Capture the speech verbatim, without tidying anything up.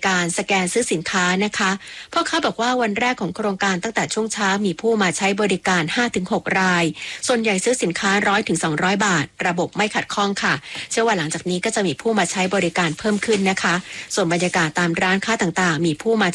การสแกนซื้อสินค้านะคะพ่อค้าบอกว่าวันแรกของโครงการตั้งแต่ช่วงเช้ามีผู้มาใช้บริการ ห้าถึงหก รายส่วนใหญ่ซื้อสินค้า หนึ่งร้อยถึงสองร้อย บาทระบบไม่ขัดข้องค่ะเชื่อว่าหลังจากนี้ก็จะมีผู้มาใช้บริการเพิ่มขึ้นนะคะส่วนบรรยากาศตามร้านค้าต่างๆมีผู้มา